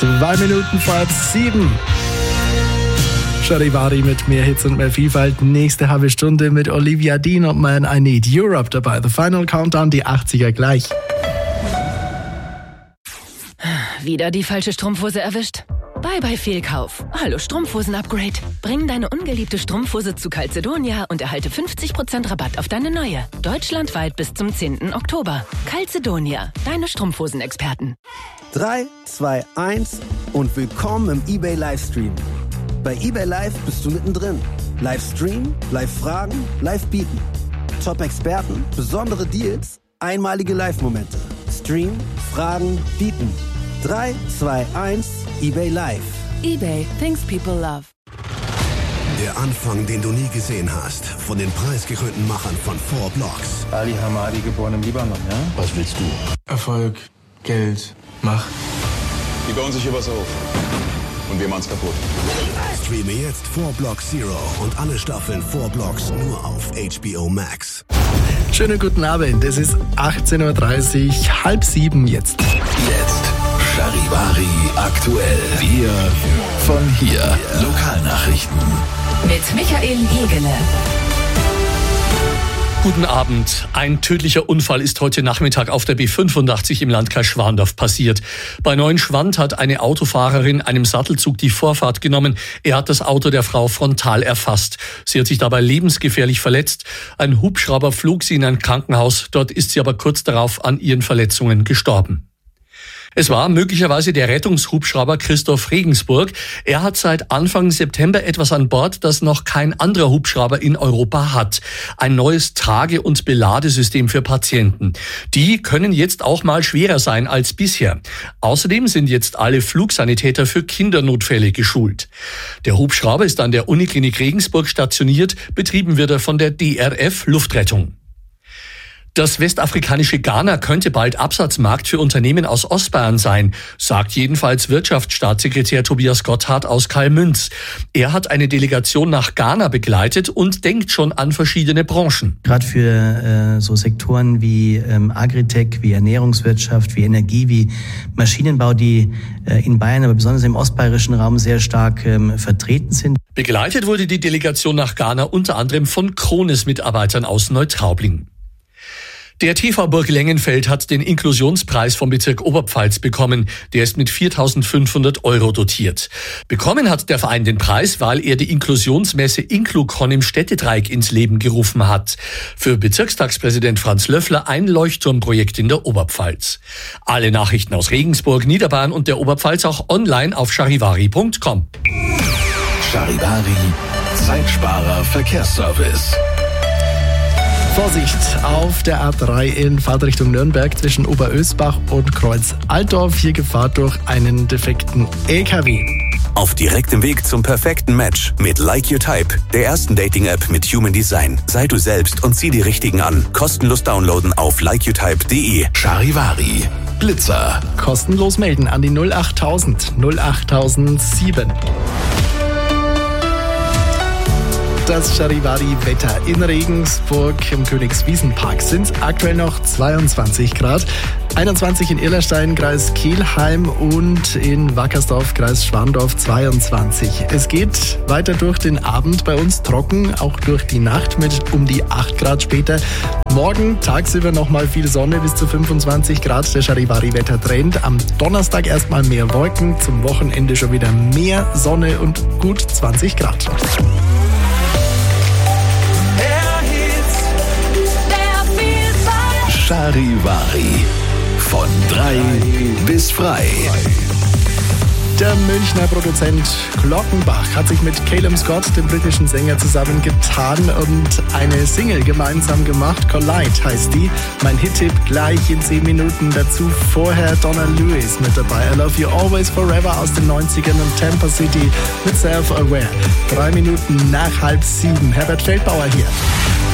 2 Minuten vor 7. Charivari mit mehr Hits und mehr Vielfalt. Nächste halbe Stunde mit Olivia Dean und Man I Need Europe dabei. The Final Countdown, die 80er gleich. Wieder die falsche Strumpfhose erwischt? Bye Fehlkauf. Hallo Strumpfhosen-Upgrade. Bring deine ungeliebte Strumpfhose zu Calzedonia und erhalte 50% Rabatt auf deine neue. Deutschlandweit bis zum 10. Oktober. Calzedonia, deine Strumpfhosen-Experten. 3, 2, 1 und willkommen im eBay Livestream. Bei eBay Live bist du mittendrin. Livestream, Live-Fragen, Live-Bieten. Top-Experten, besondere Deals, einmalige Live-Momente. Stream, Fragen, Bieten. 3, 2, 1, eBay Live. eBay, things people love. Der Anfang, den du nie gesehen hast. Von den preisgekrönten Machern von 4 Blocks. Ali Hamadi, geboren im Libanon, ja? Was willst du? Erfolg, Geld, Macht. Die bauen sich hier was auf. Und wir machen's kaputt. Streame jetzt 4 Blocks Zero und alle Staffeln 4 Blocks nur auf HBO Max. Schönen guten Abend, es ist 18.30 Uhr, 6:30 jetzt. Jetzt Charivari aktuell. Wir von hier. Lokalnachrichten. Mit Michael Hegele. Guten Abend. Ein tödlicher Unfall ist heute Nachmittag auf der B85 im Landkreis Schwandorf passiert. Bei Neuenschwand hat eine Autofahrerin einem Sattelzug die Vorfahrt genommen. Er hat das Auto der Frau frontal erfasst. Sie hat sich dabei lebensgefährlich verletzt. Ein Hubschrauber flog sie in ein Krankenhaus. Dort ist sie aber kurz darauf an ihren Verletzungen gestorben. Es war möglicherweise der Rettungshubschrauber Christoph Regensburg. Er hat seit Anfang September etwas an Bord, das noch kein anderer Hubschrauber in Europa hat. Ein neues Trage- und Beladesystem für Patienten. Die können jetzt auch mal schwerer sein als bisher. Außerdem sind jetzt alle Flugsanitäter für Kindernotfälle geschult. Der Hubschrauber ist an der Uniklinik Regensburg stationiert. Betrieben wird er von der DRF Luftrettung. Das westafrikanische Ghana könnte bald Absatzmarkt für Unternehmen aus Ostbayern sein, sagt jedenfalls Wirtschaftsstaatssekretär Tobias Gotthard aus Kalmünz. Er hat eine Delegation nach Ghana begleitet und denkt schon an verschiedene Branchen. Gerade für so Sektoren wie Agritech, wie Ernährungswirtschaft, wie Energie, wie Maschinenbau, die in Bayern, aber besonders im ostbayerischen Raum sehr stark vertreten sind. Begleitet wurde die Delegation nach Ghana unter anderem von Krones-Mitarbeitern aus Neutraubling. Der TV Burg Lengenfeld hat den Inklusionspreis vom Bezirk Oberpfalz bekommen. Der ist mit 4.500 € dotiert. Bekommen hat der Verein den Preis, weil er die Inklusionsmesse Inclucon im Städtedreieck ins Leben gerufen hat. Für Bezirkstagspräsident Franz Löffler ein Leuchtturmprojekt in der Oberpfalz. Alle Nachrichten aus Regensburg, Niederbayern und der Oberpfalz auch online auf charivari.com. Charivari, Zeitsparer Verkehrsservice. Vorsicht auf der A3 in Fahrtrichtung Nürnberg zwischen Oberösbach und Kreuz Altdorf. Hier Gefahr durch einen defekten LKW. Auf direktem Weg zum perfekten Match mit Like Your Type, der ersten Dating-App mit Human Design. Sei du selbst und zieh die Richtigen an. Kostenlos downloaden auf likeyourtype.de. Charivari, Blitzer. Kostenlos melden an die 08000 08007. Das Charivari-Wetter in Regensburg im Königswiesenpark sind es aktuell noch 22 Grad. 21 in Irlerstein, Kreis Kelheim und in Wackersdorf, Kreis Schwandorf 22. Es geht weiter durch den Abend bei uns trocken, auch durch die Nacht mit um die 8 Grad später. Morgen tagsüber nochmal viel Sonne bis zu 25 Grad. Der Charivari-Wetter-Trend. Am Donnerstag erstmal mehr Wolken, zum Wochenende schon wieder mehr Sonne und gut 20 Grad. Charivari. Von 3 bis frei. Der Münchner Produzent Glockenbach hat sich mit Calum Scott, dem britischen Sänger, zusammengetan und eine Single gemeinsam gemacht. Collide heißt die. Mein Hit-Tipp gleich in 10 Minuten. Dazu vorher Donna Lewis mit dabei. I Love You Always Forever aus den 90ern und Tampa City mit Self-Aware. 3 Minuten nach 6:30. Herbert Feldbauer hier.